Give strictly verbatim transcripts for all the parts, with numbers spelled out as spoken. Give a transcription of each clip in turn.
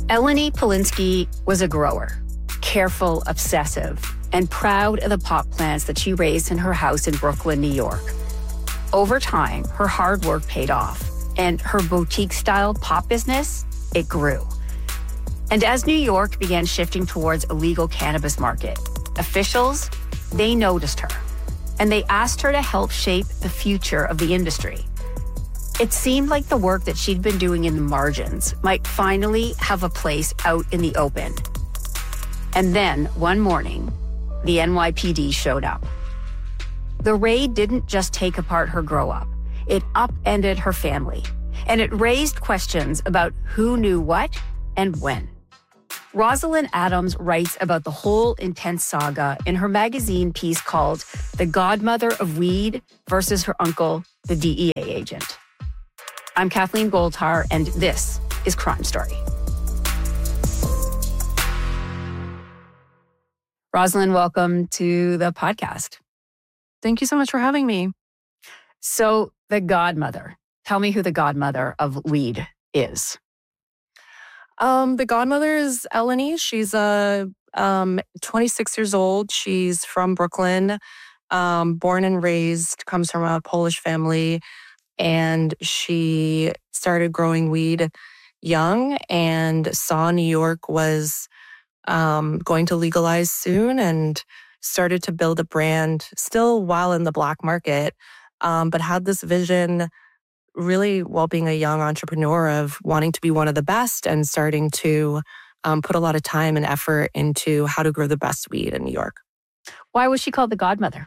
Eleni Polinsky was a grower, careful, obsessive, and proud of the pot plants that she raised in her house in Brooklyn, New York. Over time, her hard work paid off, and her boutique-style pot business, it grew. And as New York began shifting towards a legal cannabis market, officials, they noticed her, and they asked her to help shape the future of the industry. It seemed like the work that she'd been doing in the margins might finally have a place out in the open. And then, one morning, the N Y P D showed up. The raid didn't just take apart her grow-up. It upended her family, and it raised questions about who knew what and when. Rosalind Adams writes about the whole intense saga in her magazine piece called The Godmother of Weed versus Her Uncle, the D E A Agent. I'm Kathleen Goldhar, and this is Crime Story. Rosalind, welcome to the podcast. Thank you so much for having me. So, the godmother. Tell me who the godmother of weed is. Um, the godmother is Eleni. She's uh, um, twenty-six years old. She's from Brooklyn, um, born and raised, comes from a Polish family. And she started growing weed young and saw New York was um, going to legalize soon and started to build a brand still while in the black market, um, but had this vision really while being a young entrepreneur of wanting to be one of the best and starting to um, put a lot of time and effort into how to grow the best weed in New York. Why was she called the godmother?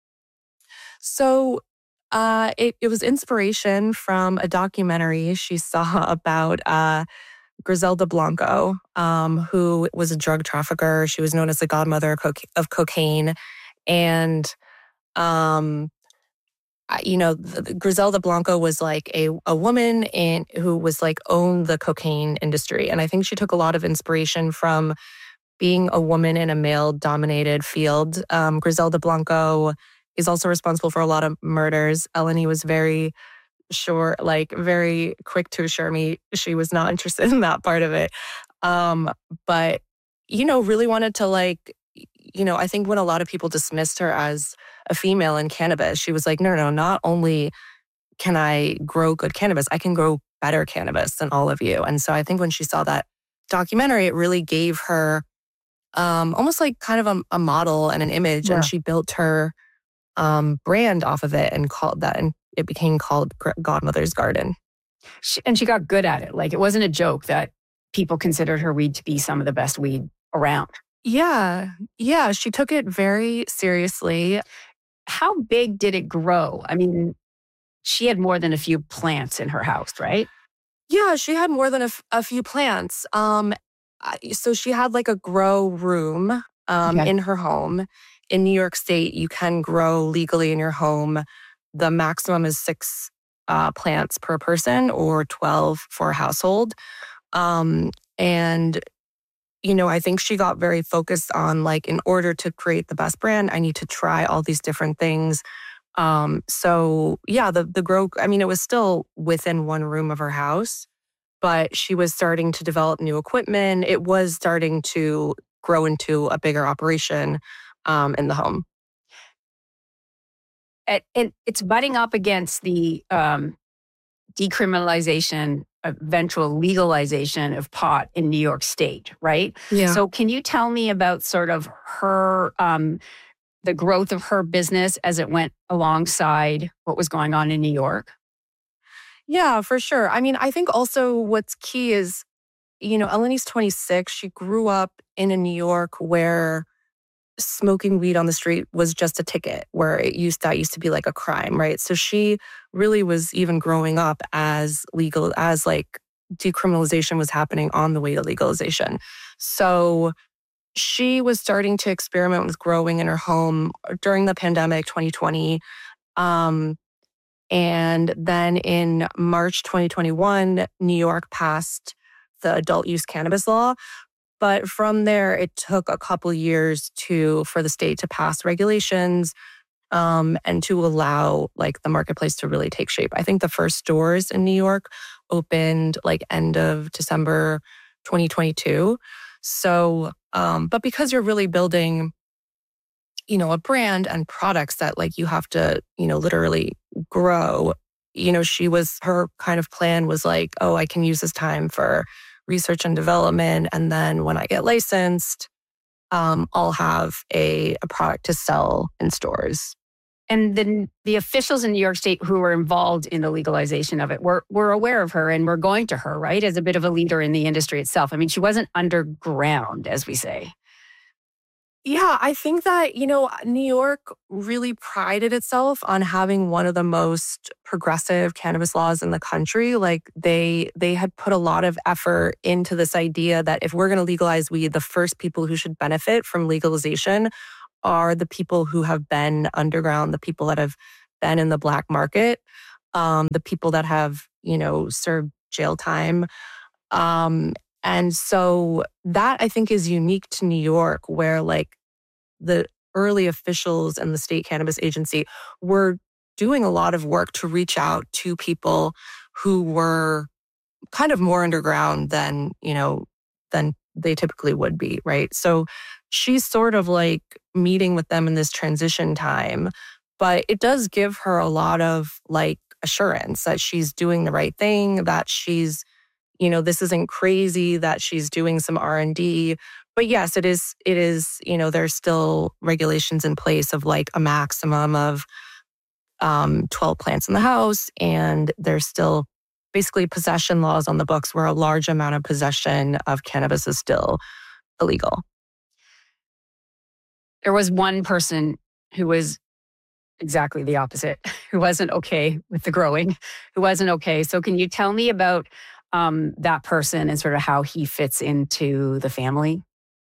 So uh, it, it was inspiration from a documentary she saw about uh, Griselda Blanco, um, who was a drug trafficker. She was known as the godmother of, coca- of cocaine. And, um, you know, the, Griselda Blanco was like a, a woman in, who was like owned the cocaine industry. And I think she took a lot of inspiration from being a woman in a male-dominated field. Um, Griselda Blanco is also responsible for a lot of murders. Eleni was very sure, like very quick to assure me she was not interested in that part of it. Um, but, you know, really wanted to like, you know, I think when a lot of people dismissed her as a female in cannabis, she was like, no, no, no, not only can I grow good cannabis, I can grow better cannabis than all of you. And so I think when she saw that documentary, it really gave her um, almost like kind of a, a model and an image. Yeah. And she built her um, brand off of it and called that, and it became called Godmother's Garden. She, and she got good at it. Like, it wasn't a joke that people considered her weed to be some of the best weed around. Yeah. Yeah. She took it very seriously. How big did it grow? I mean, she had more than a few plants in her house, right? Yeah, she had more than a, f- a few plants. Um, so she had like a grow room um, okay. in her home. In New York State, you can grow legally in your home. The maximum is six uh, plants per person or twelve for a household. Um, and, you know, I think she got very focused on like, in order to create the best brand, I need to try all these different things. Um, so yeah, the, the grow, I mean, it was still within one room of her house, but she was starting to develop new equipment. It was starting to grow into a bigger operation um, in the home. And it's butting up against the um, decriminalization, eventual legalization of pot in New York State, right? Yeah. So can you tell me about sort of her, um, the growth of her business as it went alongside what was going on in New York? Yeah, for sure. I mean, I think also what's key is, you know, Eleni's twenty-six. She grew up in a New York where smoking weed on the street was just a ticket, where it used that used to be like a crime, right? So she really was even growing up as legal, as like decriminalization was happening on the way to legalization. So she was starting to experiment with growing in her home during the pandemic, twenty twenty. Um, and then in March twenty twenty-one, New York passed the adult use cannabis law. But from there, it took a couple years to for the state to pass regulations um, and to allow like the marketplace to really take shape. I think the first stores in New York opened like end of December twenty twenty-two. So, um, but because you're really building, you know, a brand and products that like you have to, you know, literally grow, you know, she was, her kind of plan was like, oh, I can use this time for research and development. And then when I get licensed, um, I'll have a, a product to sell in stores. And then the officials in New York State who were involved in the legalization of it were, were aware of her and were going to her, right, as a bit of a leader in the industry itself. I mean, she wasn't underground, as we say. Yeah, I think that, you know, New York really prided itself on having one of the most progressive cannabis laws in the country. Like they they had put a lot of effort into this idea that if we're going to legalize weed, the first people who should benefit from legalization are the people who have been underground, the people that have been in the black market, um, the people that have, you know, served jail time. Um, and so that I think is unique to New York, where like the early officials and the state cannabis agency were doing a lot of work to reach out to people who were kind of more underground than, you know, than they typically would be, right? So she's sort of like meeting with them in this transition time, but it does give her a lot of like assurance that she's doing the right thing, that she's, you know, this isn't crazy, that she's doing some R and D. But yes, it is, it is, you know, there's still regulations in place of like a maximum of um, twelve plants in the house. And there's still basically possession laws on the books where a large amount of possession of cannabis is still illegal. There was one person who was exactly the opposite, who wasn't okay with the growing, who wasn't okay. So can you tell me about um, that person and sort of how he fits into the family?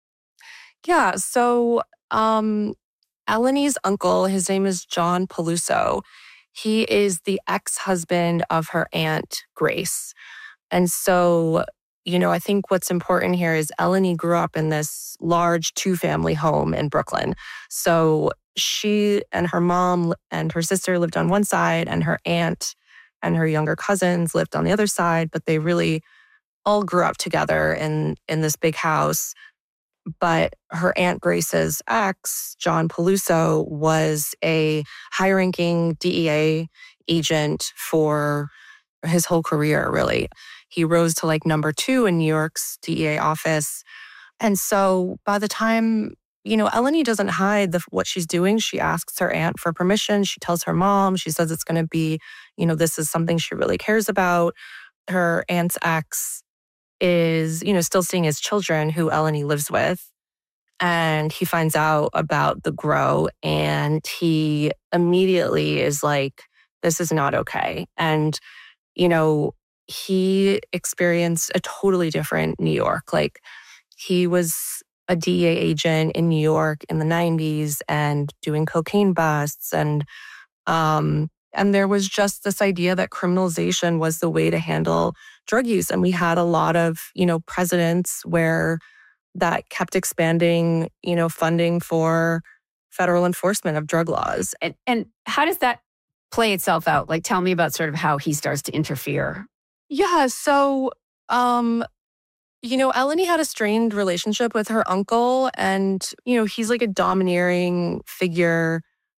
Yeah, so um, Ellenie's uncle, his name is John Peluso. He is the ex-husband of her aunt, Grace. And so, you know, I think what's important here is Ellenie grew up in this large two-family home in Brooklyn. So she and her mom and her sister lived on one side, and her aunt and her younger cousins lived on the other side, but they really all grew up together in, in this big house. But her Aunt Grace's ex, John Peluso, was a high-ranking D E A agent for his whole career, really. He rose to like number two in New York's D E A office. And so by the time, you know, Ellenie doesn't hide the, what she's doing. She asks her aunt for permission. She tells her mom. She says it's going to be, you know, this is something she really cares about. Her aunt's ex is, you know, still seeing his children who Ellenie lives with. And he finds out about the grow and he immediately is like, this is not okay. And, you know, he experienced a totally different New York. Like he was a D E A agent in New York in the nineties and doing cocaine busts. And, um, and there was just this idea that criminalization was the way to handle drug use. And we had a lot of, you know, presidents where that kept expanding, you know, funding for federal enforcement of drug laws. And, and how does that play itself out? Like, tell me about sort of how he starts to interfere. Yeah. So, um, you know, Ellenie had a strained relationship with her uncle and, you know, he's like a domineering figure.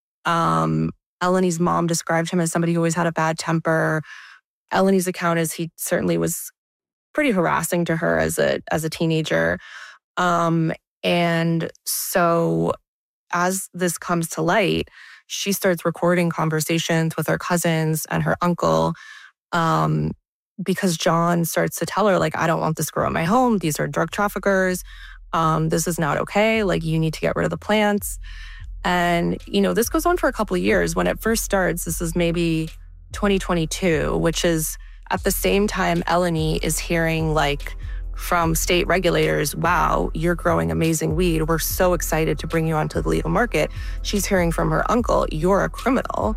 Um, Ellenie's mom described him as somebody who always had a bad temper. Ellenie's account is he certainly was pretty harassing to her as a as a teenager. Um, and so as this comes to light, she starts recording conversations with her cousins and her uncle, um, because John starts to tell her, like, I don't want this girl in my home. These are drug traffickers. Um, this is not okay. Like, you need to get rid of the plants. And, you know, this goes on for a couple of years. When it first starts, this is maybe twenty twenty-two, which is at the same time Ellenie is hearing, like, from state regulators, wow, you're growing amazing weed. We're so excited to bring you onto the legal market. She's hearing from her uncle, you're a criminal.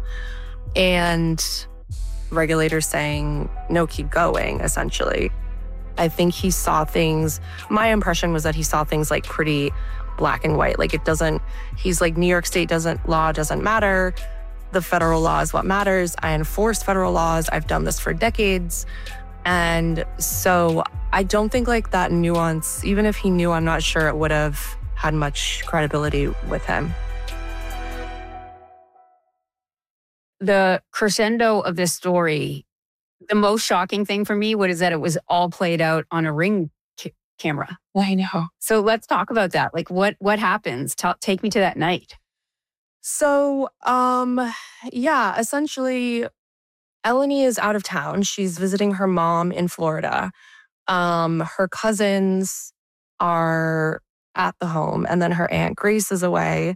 And regulators saying, no, keep going, essentially. I think he saw things, my impression was that he saw things like pretty black and white. Like it doesn't, he's like, New York State doesn't, law doesn't matter. The federal law is what matters. I enforce federal laws. I've done this for decades. And so I don't think like that nuance, even if he knew, I'm not sure it would have had much credibility with him. The crescendo of this story, the most shocking thing for me was that it was all played out on a Ring ca- camera. I know. So let's talk about that. Like what what happens? Ta- take me to that night. So, um, yeah, essentially, Eleni is out of town. She's visiting her mom in Florida. Um, her cousins are at the home, and then her aunt Grace is away.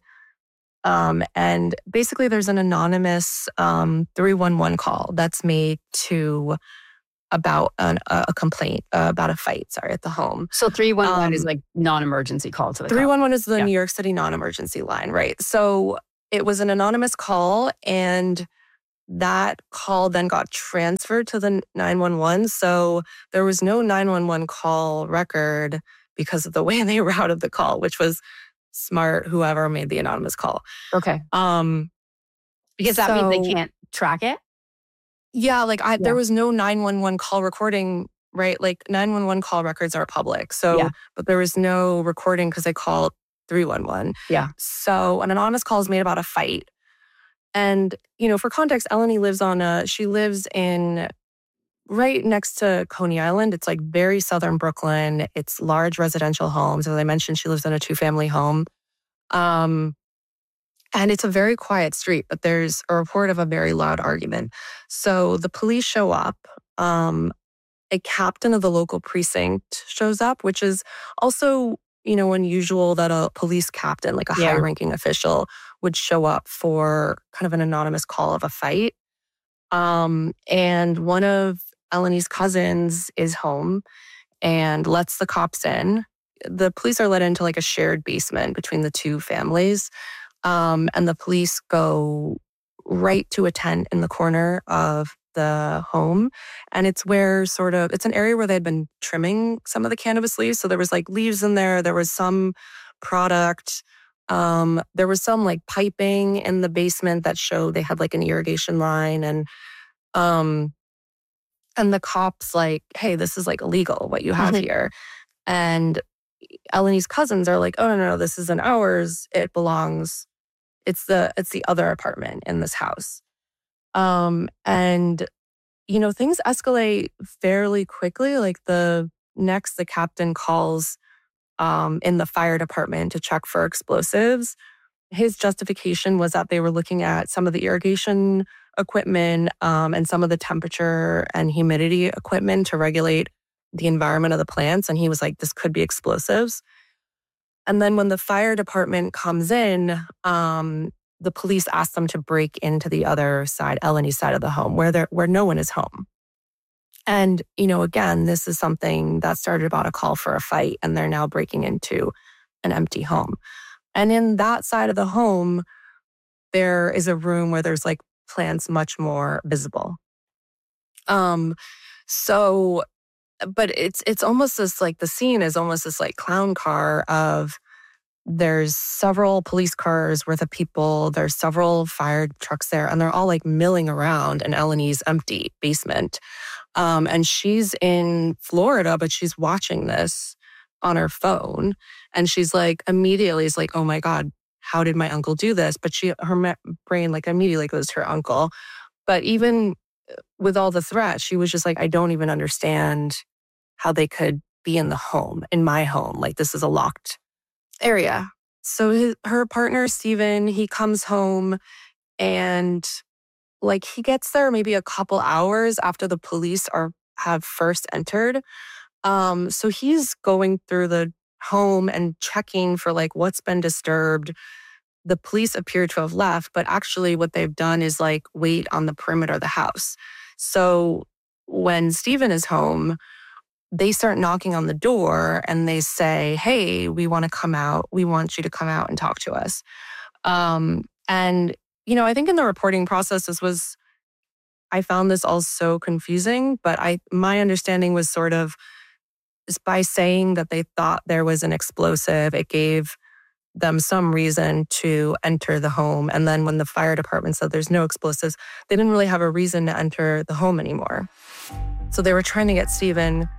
Um, and basically, there's an anonymous um, three one one call that's made to about an, a complaint uh, about a fight. Sorry, at the home. So three one one Um, is like non-emergency call to the three one one is the Yeah. New York City non-emergency line, right? So it was an anonymous call, and that call then got transferred to the nine one one. So there was no nine one one call record because of the way they routed the call, which was smart, whoever made the anonymous call. Okay. Um, Because that means they So- can't track it? yeah, like I, Yeah. there was no nine one one call recording, right? Like nine one one call records are public. So, Yeah. but there was no recording because they called three one one. Yeah. So an anonymous call is made about a fight. And, you know, for context, Eleni lives on a, she lives in right next to Coney Island. It's like very southern Brooklyn. It's large residential homes. As I mentioned, she lives in a two family home. Um, and it's a very quiet street, but there's a report of a very loud argument. So the police show up. Um, a captain of the local precinct shows up, which is also, you know, unusual that a police captain, like a Yeah. high-ranking official, would show up for kind of an anonymous call of a fight. Um, and one of Eleni's cousins is home and lets the cops in. The police are let into like a shared basement between the two families. Um, and the police go right to a tent in the corner of the home. And it's where sort of, it's an area where they'd been trimming some of the cannabis leaves. So there was like leaves in there. There was some product. Um, there was some like piping in the basement that showed they had like an irrigation line. And, um, and the cops like, hey, this is like illegal, what you have Mhm. here. And Eleni's cousins are like, oh, no, no, no, this isn't ours. It belongs, it's the, it's the other apartment in this house. Um, and, you know, things escalate fairly quickly. Like the next, the captain calls um, in the fire department to check for explosives. His justification was that they were looking at some of the irrigation equipment um, and some of the temperature and humidity equipment to regulate the environment of the plants. And he was like, this could be explosives. And then when the fire department comes in, um, the police ask them to break into the other side, Eleni's side of the home, where there where no one is home. And, you know, again, this is something that started about a call for a fight, and they're now breaking into an empty home. And in that side of the home, there is a room where there's like plants much more visible. Um, so, but it's it's almost this like the scene is almost this like clown car of there's several police cars worth of people. There's several fire trucks there, and they're all like milling around in Eleni's empty basement. Um, and she's in Florida, but she's watching this on her phone. And she's like, immediately is like, oh my God, how did my uncle do this? But she, her ma- brain like immediately goes to her uncle. But even with all the threats, she was just like, I don't even understand how they could be in the home, in my home. Like this is a locked area. So his, her partner, Steven, he comes home and like he gets there maybe a couple hours after the police are have first entered. Um, so he's going through the home and checking for like what's been disturbed. The police appear to have left, but actually what they've done is like wait on the perimeter of the house. So when Steven is home, they start knocking on the door and they say, hey, we want to come out. We want you to come out and talk to us. Um, and, you know, I think in the reporting process, this was, I found this all so confusing, but I, my understanding was sort of is by saying that they thought there was an explosive, it gave them some reason to enter the home. And then when the fire department said there's no explosives, they didn't really have a reason to enter the home anymore. So they were trying to get Steven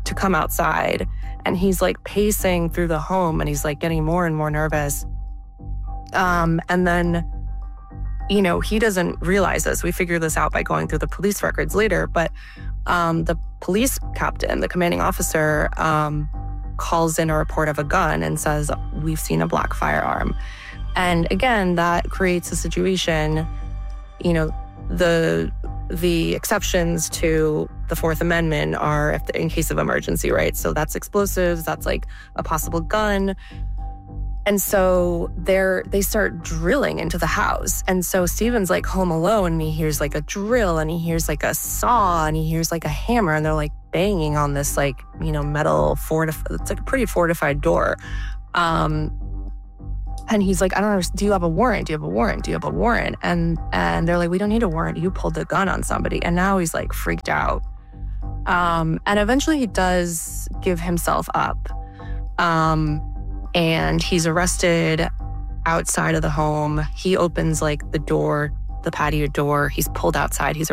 to come outside. And he's like pacing through the home and he's like getting more and more nervous. Um, and then, you know, he doesn't realize this. We figure this out by going through the police records later. But um, the police captain, the commanding officer, um, calls in a report of a gun and says, we've seen a black firearm. And again, that creates a situation, you know, the the exceptions to the Fourth Amendment are if the, in case of emergency, right? So that's explosives, that's like a possible gun. And so they're, they start drilling into the house. And so Stephen's like home alone and he hears like a drill and he hears like a saw and he hears like a hammer and they're like banging on this like, you know, metal fortified, it's like a pretty fortified door. Um, and he's like, I don't understand, do you have a warrant? Do you have a warrant? Do you have a warrant? And and they're like, we don't need a warrant. You pulled the gun on somebody. And now he's like freaked out. Um, and eventually he does give himself up. Um, and he's arrested outside of the home. He opens like the door, the patio door. He's pulled outside. He's